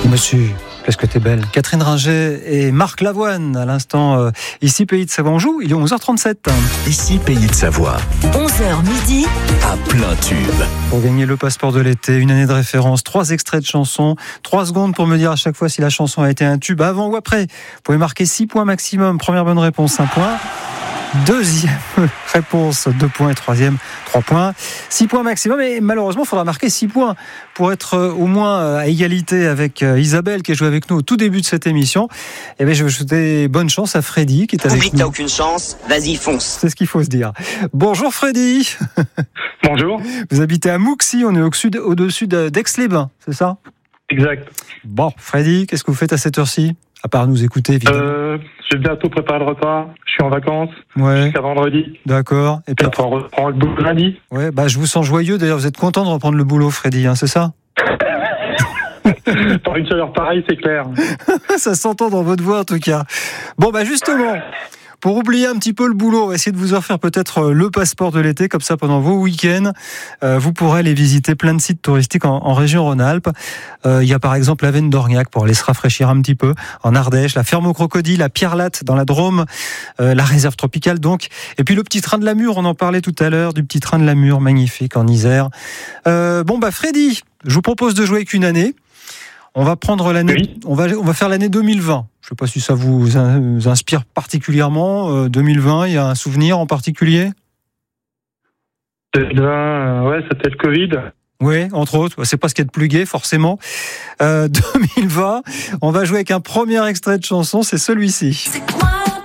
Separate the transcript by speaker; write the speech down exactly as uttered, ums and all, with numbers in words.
Speaker 1: Monsieur, qu'est-ce que t'es belle. Catherine Ringer et Marc Lavoine à l'instant. Euh, ici Pays de Savoie, on joue, il est onze heures trente-sept.
Speaker 2: Ici Pays de Savoie.
Speaker 3: onze heures midi.
Speaker 2: À plein tube.
Speaker 1: Pour gagner le passeport de l'été, une année de référence, trois extraits de chansons, trois secondes pour me dire à chaque fois si la chanson a été un tube avant ou après. Vous pouvez marquer six points maximum. Première bonne réponse, un point. Deuxième réponse, deux points. Et troisième, trois points. Six points maximum. Et malheureusement, il faudra marquer six points pour être euh, au moins euh, à égalité avec euh, Isabelle qui a joué avec nous au tout début de cette émission. Et bien, je vais souhaiter bonne chance à Freddy qui est avec
Speaker 4: Oublie que
Speaker 1: nous.
Speaker 4: t'as aucune chance, vas-y fonce.
Speaker 1: C'est ce qu'il faut se dire. Bonjour Freddy.
Speaker 5: Bonjour.
Speaker 1: Vous habitez à Mouxy, on est au sud, au-dessus d'Aix-les-Bains, c'est ça ?
Speaker 5: Exact.
Speaker 1: Bon, Freddy, qu'est-ce que vous faites à cette heure-ci ? À part nous écouter, évidemment.
Speaker 5: Euh, je vais bientôt préparer le repas. Je suis en vacances
Speaker 1: Ouais,
Speaker 5: jusqu'à vendredi.
Speaker 1: d'accord. Et
Speaker 5: Et
Speaker 1: puis,
Speaker 5: après, on reprend le boulot lundi.
Speaker 1: ouais, bah, je vous sens joyeux. D'ailleurs, vous êtes content de reprendre le boulot, Freddy, hein, c'est ça ?
Speaker 5: Pour une chaleur pareille, c'est clair.
Speaker 1: Ça s'entend dans votre voix, en tout cas. Bon, bah, justement, pour oublier un petit peu le boulot, on va essayer de vous offrir peut-être le passeport de l'été, comme ça, pendant vos week-ends. Euh, vous pourrez aller visiter plein de sites touristiques en, en région Rhône-Alpes. Euh, il y a par exemple la Veine d'Orniac pour aller se rafraîchir un petit peu. En Ardèche, la ferme aux crocodiles, la Pierre-Latte dans la Drôme, euh, la réserve tropicale donc. Et puis le petit train de la Mure, on en parlait tout à l'heure, du petit train de la Mure, magnifique en Isère. Euh, bon, bah, Freddy, je vous propose de jouer avec une année. On va prendre l'année,
Speaker 5: Oui.
Speaker 1: on va, on va faire l'année deux mille vingt. Je ne sais pas si ça vous inspire particulièrement. Euh, deux mille vingt, il y a un souvenir en particulier ?
Speaker 5: deux mille vingt, euh, ouais, c'était le Covid.
Speaker 1: Oui, entre autres. C'est pas ce qu'il y a de plus gai, forcément. Euh, deux mille vingt, on va jouer avec un premier extrait de chanson, c'est celui-ci.
Speaker 3: C'est quoi